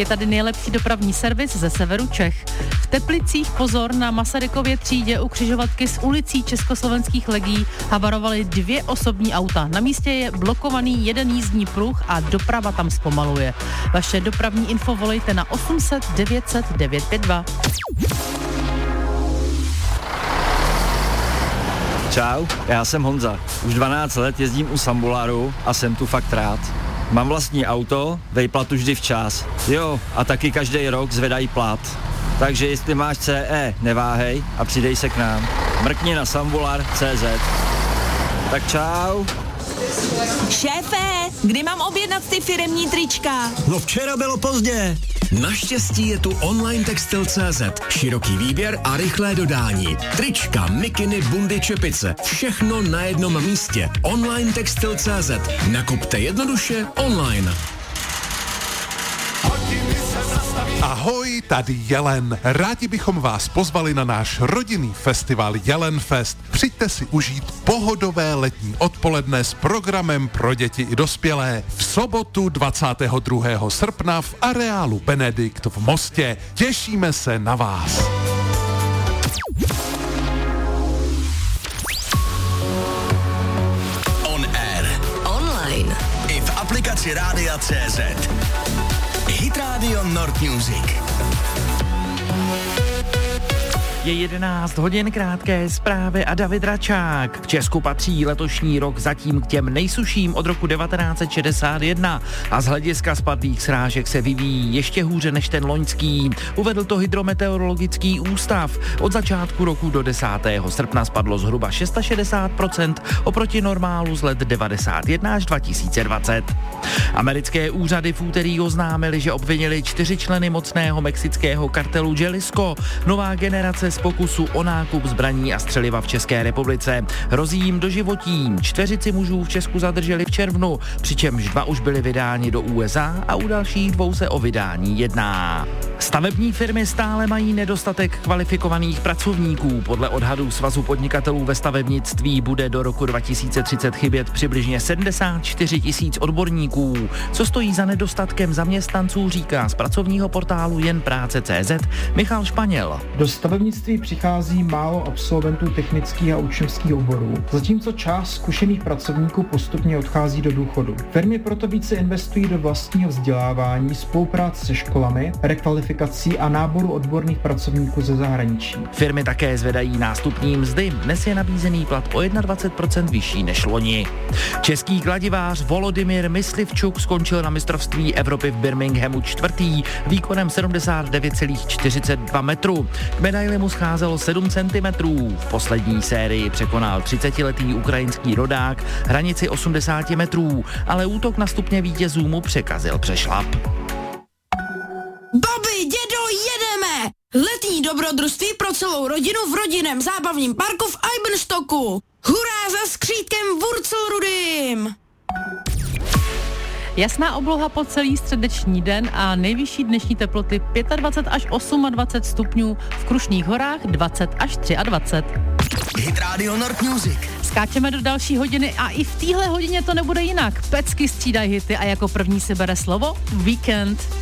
Je tady nejlepší dopravní servis ze severu Čech. V Teplicích pozor, na Masarykově třídě u křižovatky s ulicí Československých legií havarovaly 2 osobní auta. Na místě je blokovaný 1 jízdní pruh a doprava tam zpomaluje. Vaše dopravní info volejte na 800 900 952. Čau, já jsem Honza. Už 12 let jezdím u Sambuláru a jsem tu fakt rád. Mám vlastní auto, vejplatu vždy včas. Jo, a taky každý rok zvedají plat. Takže jestli máš CE, neváhej a přidej se k nám. Mrkni na sambular.cz. Tak čau. Šéfe, kdy mám objednat ty firemní trička? No včera bylo pozdě. Naštěstí je tu online textil.cz. Široký výběr a rychlé dodání. Trička, mikiny, bundy, čepice. Všechno na jednom místě. Online textil.cz. Nakupte jednoduše online. Ahoj, tady Jelen. Rádi bychom vás pozvali na náš rodinný festival Jelenfest. Přijďte si užít pohodové letní odpoledne s programem pro děti i dospělé. V sobotu 22. srpna v areálu Benedikt v Mostě. Těšíme se na vás. On air. Online. I v aplikaci Rádia.cz. Hit Radio Nord Music. Je 11 hodin, krátké zprávy a David Račák. V Česku patří letošní rok zatím k těm nejsuším od roku 1961 a z hlediska spadlých srážek se vyvíjí ještě hůře než ten loňský. Uvedl to Hydrometeorologický ústav. Od začátku roku do 10. srpna spadlo zhruba 660% oproti normálu z let 91 až 2020. Americké úřady v úterý oznámily, že obvinili 4 členy mocného mexického kartelu Jalisco. Nová generace z pokusu o nákup zbraní a střeliva v České republice. Hrozí jim doživotí. 4 mužů v Česku zadrželi v červnu, přičemž 2 už byli vydáni do USA a u dalších 2 se o vydání jedná. Stavební firmy stále mají nedostatek kvalifikovaných pracovníků. Podle odhadů Svazu podnikatelů ve stavebnictví bude do roku 2030 chybět přibližně 74 000 odborníků. Co stojí za nedostatkem zaměstnanců, říká z pracovního portálu jenpráce.cz Michal Španěl. Do stavebnictví přichází málo absolventů technických a učňovských oborů, zatímco část zkušených pracovníků postupně odchází do důchodu. Firmy proto více investují do vlastního vzdělávání, spolupráce se školami, rekvalifikací a náboru odborných pracovníků ze zahraničí. Firmy také zvedají nástupní mzdy. Dnes je nabízený plat o 21% vyšší než loni. Český kladivář Volodymyr Myslivčuk skončil na mistrovství Evropy v Birminghamu 4. výkonem 79,42 metru. K medaili mu scházelo 7 cm. V poslední sérii překonal 30letý ukrajinský rodák hranici 80 metrů, ale útok na stupně vítězů mu překazil přešlap. Babi, dědo, jedeme! Letní dobrodružství pro celou rodinu v rodinném zábavním parku v Eibenstocku. Hurá za skřítkem Wurzelrudym! Jasná obloha po celý středeční den a nejvyšší dnešní teploty 25 až 28 stupňů, v Krušných horách 20 až 23. Hit Radio Nord Music. Skáčeme do další hodiny a i v téhle hodině to nebude jinak. Pecky střídají hity a jako první si bere slovo Weekend.